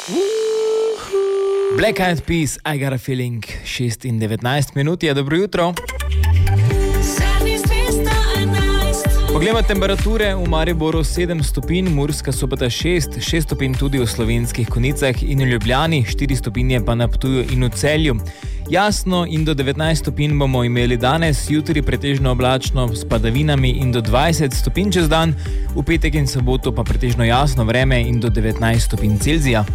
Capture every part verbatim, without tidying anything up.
Black Eyed Peas, I Got a Feeling, šest in devetnajst minut je, dobro jutro. Poglejmo temperature, v Mariboru sedem stopinj, Murska Sobota šest, šest stopinj tudi v Slovenskih Konjicah in v Ljubljani, štiri stopinje pa na Ptuju in v Celju. Jasno in do devetnajst stopinj bomo imeli danes, jutri pretežno oblačno s padavinami in do dvajset stopinj čez dan, v petek in soboto pa pretežno jasno vreme in do devetnajst stopinj Celzija.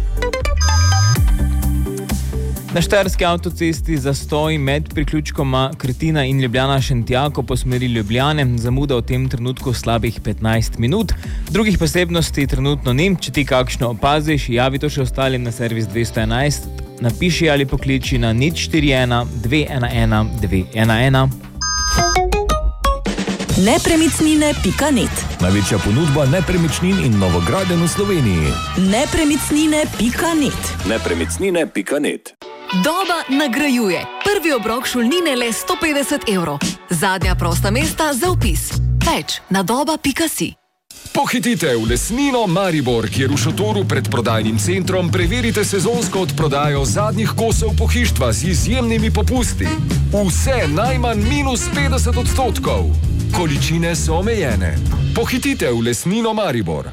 Na Štajerski avtocesti zastoj med priključkoma Kretina in Ljubljana-Šentjako po smeri Ljubljane, zamuda v tem trenutku slabih petnajst minut. Drugih posebnosti trenutno ni, če ti kakšno opaziš, javi to še ostalim na servis dvesto enajst, napiši ali pokliči na nič štiri ena dve ena ena dve ena ena. nepremičnine pika net. Največja ponudba nepremičnin in novogradenj v Sloveniji. nepremičnine pika net. nepremičnine pika net. Doba nagrajuje. Prvi obrok šolnine le sto petdeset evrov. Zadnja prosta mesta za vpis. Več na doba pika si. Pohitite v Lesnino Maribor, kjer v šotoru pred prodajnim centrom preverite sezonsko odprodajo zadnjih kosov pohištva z izjemnimi popusti. Vse najmanj minus petdeset odstotkov. Količine so omejene. Pohitite v Lesnino Maribor.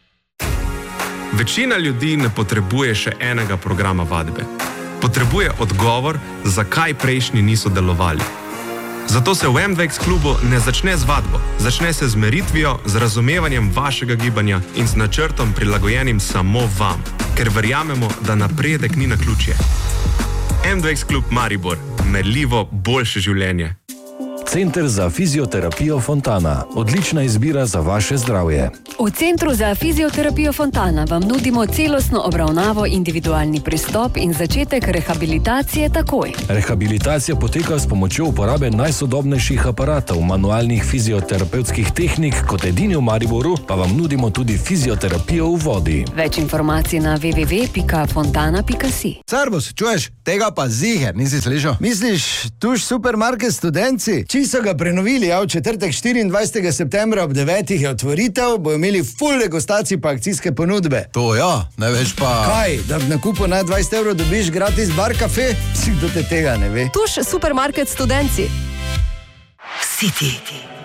Večina ljudi ne potrebuje še enega programa vadbe. Potrebuje odgovor, zakaj prejšnji niso delovali. Zato se v M dva X klubu ne začne z vadbo, začne se z meritvijo, z razumevanjem vašega gibanja in z načrtom prilagojenim samo vam, ker verjamemo, da napredek ni naključje. M dva X klub Maribor, merljivo boljše življenje. Center za fizioterapijo Fontana. Odlična izbira za vaše zdravje. V Centru za fizioterapijo Fontana vam nudimo celostno obravnavo, individualni pristop in začetek rehabilitacije takoj. Rehabilitacija poteka s pomočjo uporabe najsodobnejših aparatov, manualnih fizioterapevtskih tehnik, kot edini v Mariboru pa vam nudimo tudi fizioterapijo v vodi. Več informacij na w w w pika fontana pika si. Servus, čuješ? Tega pa ziher, nisi slišal? Misliš, tuš supermarket Studenci? Čisto ga prenovili, ja, v četrtek štiriindvajsetega septembra ob devetih je otvoritev, bojo imeli full degustacij pa akcijske ponudbe. To ja, ne veš pa... Kaj, da v nakupu na dvajset evrov dobiš gratis bar kafe? Vsi, kdo te tega ne ve. Tuš supermarket Studenci. City.